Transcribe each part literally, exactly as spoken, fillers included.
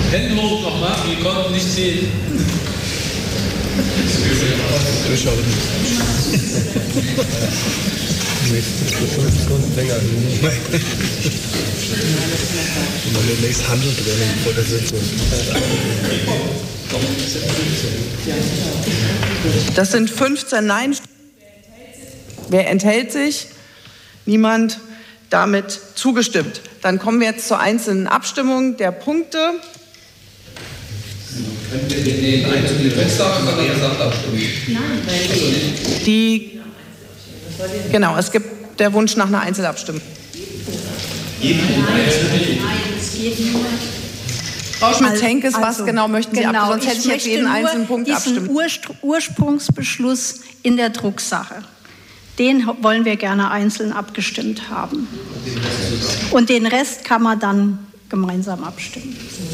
Hände hoch nochmal, wir konnten nicht sehen. Durchschauen. fünf Sekunden länger. Und dann demnächst Handeltraining vor der Sitzung. Das sind fünfzehn Nein. Wer enthält sich? Niemand. Damit zugestimmt. Dann kommen wir jetzt zur einzelnen Abstimmung der Punkte. Können wir den einzelnen Punkt sagen oder gesamt abstimmen? Nein, die, genau, es gibt der Wunsch nach einer Einzelabstimmung. Frau Schmidt-Henkes, was also, genau möchten Sie genau, ab? Sonst hätte ich jetzt jeden einzelnen Punkt abstimmen. Diesen Ursprungsbeschluss in der Drucksache, den wollen wir gerne einzeln abgestimmt haben. Und den Rest kann man dann gemeinsam abstimmen.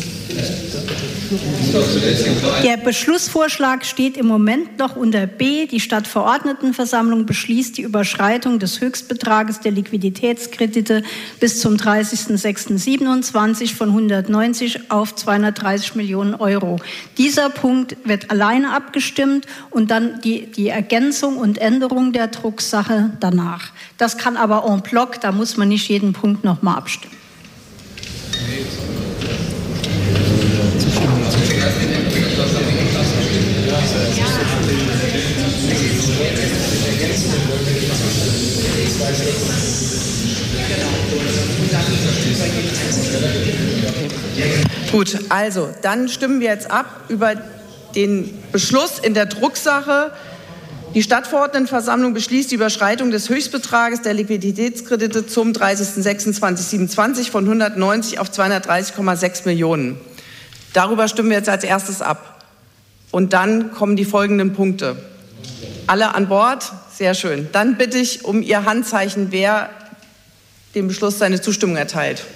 Der Beschlussvorschlag steht im Moment noch unter B. Die Stadtverordnetenversammlung beschließt die Überschreitung des Höchstbetrages der Liquiditätskredite bis zum dreißigsten sechsten siebenundzwanzig von hundertneunzig auf zweihundertdreißig Millionen Euro. Dieser Punkt wird alleine abgestimmt und dann die, die Ergänzung und Änderung der Drucksache danach. Das kann aber en bloc, da muss man nicht jeden Punkt noch mal abstimmen. Gut, also dann stimmen wir jetzt ab über den Beschluss in der Drucksache. Die Stadtverordnetenversammlung beschließt die Überschreitung des Höchstbetrages der Liquiditätskredite zum dreißigsten sechsten zweitausendsiebenundzwanzig von hundertneunzig auf zweihundertdreißig Komma sechs Millionen. Darüber stimmen wir jetzt als erstes ab. Und dann kommen die folgenden Punkte. Alle an Bord? Sehr schön. Dann bitte ich um Ihr Handzeichen, wer dem Beschluss seine Zustimmung erteilt.